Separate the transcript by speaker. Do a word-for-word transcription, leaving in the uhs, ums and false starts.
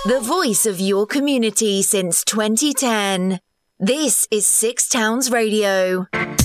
Speaker 1: The voice of your community since twenty ten. This is Six Towns Radio.